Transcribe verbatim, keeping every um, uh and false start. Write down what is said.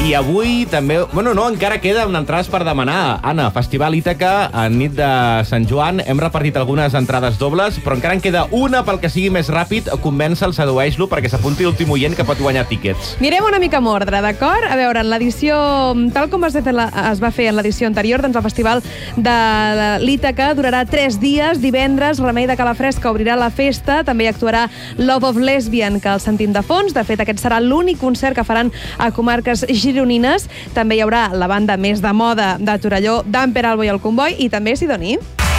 I avui també... Bueno, no, encara queden entrades per demanar. Anna, Festival Ítaca, a nit de Sant Joan. Hem repartit algunes entrades dobles, però encara en queda una pel que sigui més ràpid. Convença'l, sedueix-lo, perquè s'apunti l'últim oient que pot guanyar tíquets. Mirem una mica amb ordre, d'acord? A veure, en l'edició... Tal com es va fer, la, es va fer en l'edició anterior, doncs el Festival de l'Ítaca durarà tres dies. Divendres, Remei de Calafresca obrirà la festa. També hi actuarà Love of Lesbian, que el sentim de fons. De fet, aquest serà l'únic concert que faran a comarques gironines. També hi haurà la banda més de moda de Torelló, d'en Peralbo i el Comboi, i també Sidoní.